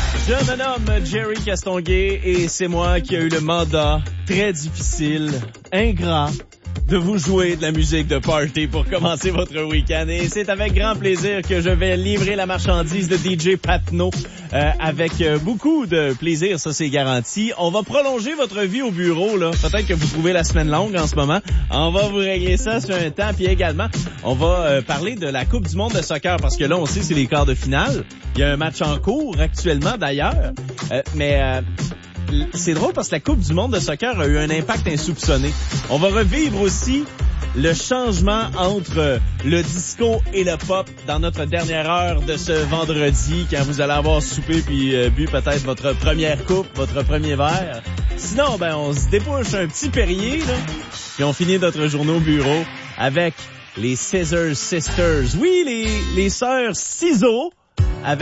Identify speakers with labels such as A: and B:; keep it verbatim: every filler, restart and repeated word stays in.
A: Je me nomme Jerry Castonguay et c'est moi qui ai eu le mandat très difficile, ingrat, de vous jouer de la musique de party pour commencer votre week-end. Et c'est avec grand plaisir que je vais livrer la marchandise de D J Patnaud euh, avec euh, beaucoup de plaisir, ça c'est garanti. On va prolonger votre vie au bureau, là. Peut-être que vous trouvez la semaine longue en ce moment. On va vous régler ça sur un temps. Puis également, on va euh, parler de la Coupe du monde de soccer parce que là, on sait c'est les quarts de finale. Il y a un match en cours actuellement d'ailleurs. Euh, mais... Euh, c'est drôle parce que la Coupe du monde de soccer a eu un impact insoupçonné. On va revivre aussi le changement entre le disco et le pop dans notre dernière heure de ce vendredi, quand vous allez avoir soupé puis euh, bu peut-être votre première coupe, votre premier verre. Sinon, ben on se débouche un petit Perrier, là, puis on finit notre journée au bureau avec les Scissor Sisters. Oui, les, les sœurs Ciseaux.